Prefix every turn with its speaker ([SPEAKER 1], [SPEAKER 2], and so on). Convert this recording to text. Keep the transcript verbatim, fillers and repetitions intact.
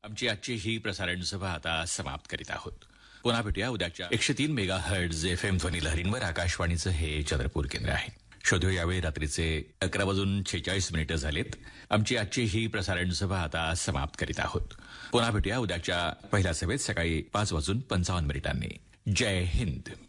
[SPEAKER 1] आमची आजची ही प्रसारण सभा आता समाप्त करीत आहोत. पुन्हा भेटूया उद्याच्या एकशे तीन मेगा हर्ट्झ एफ एम ध्वनी लहरींवर. आकाशवाणीचं हे चंद्रपूर केंद्र आहे. शोधू यावेळी रात्रीचे अकरा वाजून छेचाळीस मिनिटं झालेत. आमची आजची ही प्रसारण सभा आता समाप्त करीत आहोत. पुन्हा भेटूया उद्याच्या पहिल्या सभेत सकाळी पाच वाजून पंचावन्न मिनिटांनी. जय हिंद.